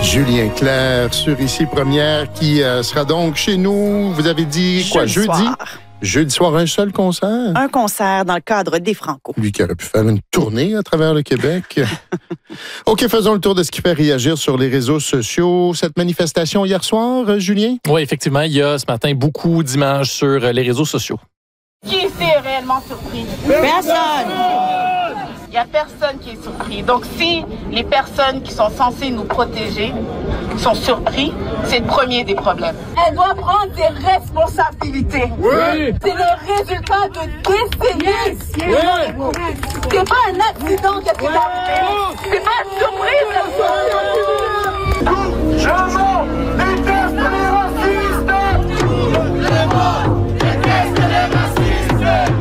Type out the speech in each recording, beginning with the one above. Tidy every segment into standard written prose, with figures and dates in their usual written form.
Julien Clerc sur Ici Première qui sera donc chez nous. Vous avez dit quoi, jeudi? Soir. Jeudi soir, un seul concert? Un concert dans le cadre des Franco. Lui qui aurait pu faire une tournée à travers le Québec. OK, faisons le tour de ce qui fait réagir sur les réseaux sociaux. Cette manifestation hier soir, Julien? Oui, effectivement, il y a ce matin beaucoup d'images sur les réseaux sociaux. Qui ici est réellement surpris? Personne! Il n'y a personne qui est surpris. Donc si les personnes qui sont censées nous protéger sont surpris, c'est le premier des problèmes. Elle doit prendre des responsabilités. Oui. C'est le résultat de décennies. Oui. C'est pas un accident qui est arrivé. C'est pas une surprise. Je déteste les racistes. Le monde déteste les racistes.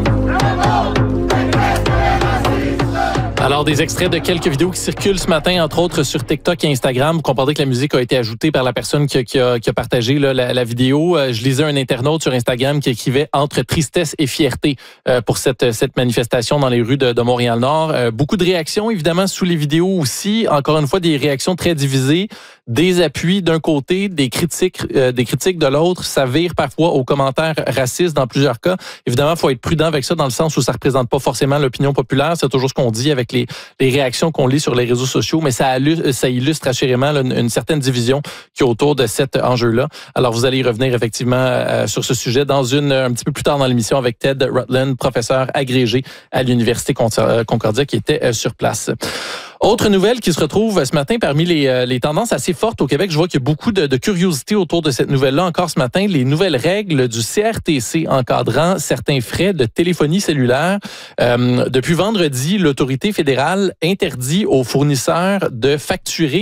Alors, des extraits de quelques vidéos qui circulent ce matin, entre autres sur TikTok et Instagram. Vous comprenez que la musique a été ajoutée par la personne qui a partagé là, la vidéo. Je lisais un internaute sur Instagram qui écrivait « Entre tristesse et fierté » pour cette manifestation dans les rues de Montréal-Nord. Beaucoup de réactions, évidemment, sous les vidéos aussi. Encore une fois, des réactions très divisées. Des appuis d'un côté, des critiques de l'autre. Ça vire parfois aux commentaires racistes dans plusieurs cas. Évidemment, il faut être prudent avec ça dans le sens où ça représente pas forcément l'opinion populaire. C'est toujours ce qu'on dit avec les réactions qu'on lit sur les réseaux sociaux, mais ça illustre assurément là, une certaine division qui est autour de cet enjeu-là. Alors, vous allez y revenir effectivement sur ce sujet un petit peu plus tard dans l'émission avec Ted Rutland, professeur agrégé à l'Université Concordia qui était sur place. Autre nouvelle qui se retrouve ce matin parmi les tendances assez fortes au Québec. Je vois qu'il y a beaucoup de curiosité autour de cette nouvelle-là encore ce matin. Les nouvelles règles du CRTC encadrant certains frais de téléphonie cellulaire. Depuis vendredi, l'autorité fédérale interdit aux fournisseurs de facturer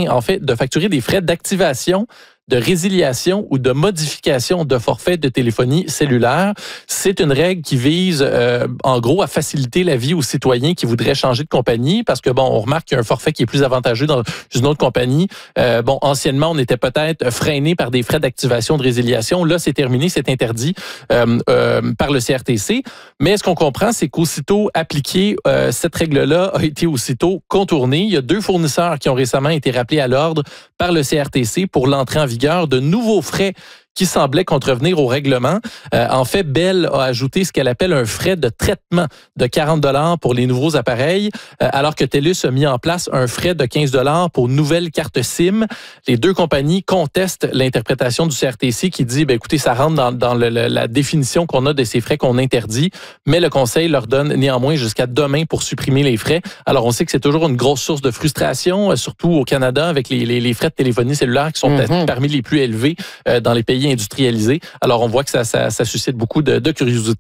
des frais d'activation, de résiliation ou de modification de forfait de téléphonie cellulaire. C'est une règle qui vise, en gros, à faciliter la vie aux citoyens qui voudraient changer de compagnie parce que, on remarque qu'il y a un forfait qui est plus avantageux dans une autre compagnie. Anciennement, on était peut-être freiné par des frais d'activation, de résiliation. Là, c'est terminé, c'est interdit par le CRTC. Mais ce qu'on comprend, c'est qu'aussitôt appliqué, cette règle-là a été aussitôt contournée. Il y a 2 fournisseurs qui ont récemment été rappelés à l'ordre par le CRTC pour l'entrée en vigueur de nouveaux frais qui semblaient contrevenir au règlement. En fait, Bell a ajouté ce qu'elle appelle un frais de traitement de 40 $ pour les nouveaux appareils, alors que TELUS a mis en place un frais de 15 $ pour nouvelles cartes SIM. Les 2 compagnies contestent l'interprétation du CRTC qui dit, écoutez, ça rentre dans la définition qu'on a de ces frais qu'on interdit, mais le Conseil leur donne néanmoins jusqu'à demain pour supprimer les frais. Alors, on sait que c'est toujours une grosse source de frustration, surtout au Canada, avec les frais de téléphonie cellulaire qui sont parmi les plus élevés dans les pays industrialisés. Alors, on voit que ça suscite beaucoup de